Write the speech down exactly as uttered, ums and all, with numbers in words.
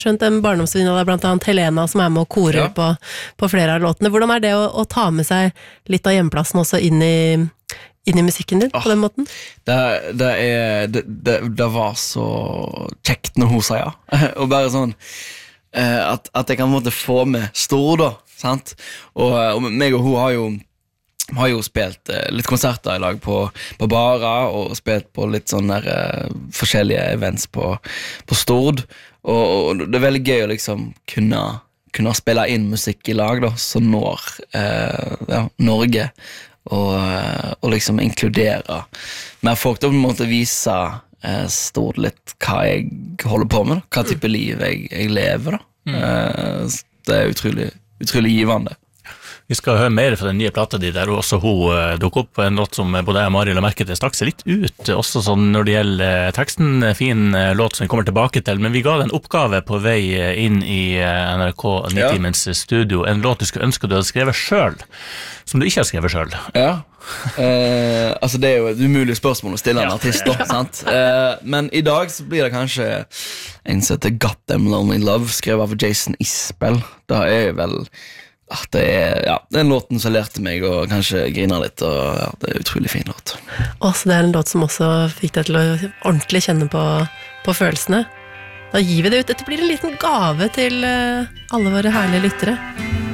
skjønt en barndomsvenninne av deg, blant annet Helena, som er med og korer Ja. på, på flere av låtene. Hvordan er det å, å ta med seg litt av hjemplassen også inn i, inn i musikken din, Ah. på den måten? Det, det, er, det, det, det var så kjekt når hun sa ja. Og bare sånn eh, at, at jeg kan på en måte få med stor da, sant? Og, og meg og hun har jo har jo spilt eh, litt konserter i lag på, på Bara, og spilt på litt sånne der, eh, forskjellige events på, på Stord, og, og det er veldig gøy å liksom kunne, kunne spille inn musikk i lag da, som når eh, ja, Norge, og, eh, og liksom inkludere mer folk, da på en måte vise eh, Stord litt hva jeg holder på med, da, hva type liv jeg, jeg lever da. Mm. Eh, det er utrolig, utrolig givende. Vi skal høre mer fra den nye plata di, der også hun uh, dukker opp en låt som både jeg og Mari la merke til straks er litt ut, også sånn når det gjelder uh, teksten, fin uh, låt som vi kommer tilbake til, men vi ga deg en oppgave på vei uh, inn i uh, N R K Nitimens ja. studio, en låt du skulle ønske du hadde skrevet selv, som du ikke har skrevet selv. Ja, eh, altså det er jo et umulig spørsmål å stille en ja. artist da, sant? Eh, men i dag så blir det kanskje en som heter Got Them Lonely Love, skrevet av Jason Isbell. Da er jeg vel Ah, det er, ja, det er en låten som lærte meg å kanskje grine litt, og ja, det er en utrolig fin låt. Også det er en låt som også fikk deg til å ordentlig kjenne på, på følelsene. Da gir vi det ut. Dette blir en liten gave til alle våre herlige lyttere.